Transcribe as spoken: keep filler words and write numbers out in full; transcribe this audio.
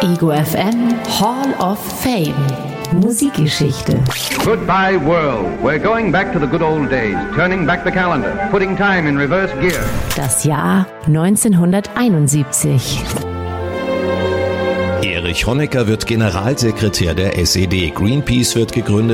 Ego F M Hall of Fame. Musikgeschichte. Goodbye world. We're going back to the good old days, turning back the calendar, putting time in reverse gear. Das Jahr neunzehnhunderteinundsiebzig. Erich Honecker wird Generalsekretär der S E D. Greenpeace wird gegründet.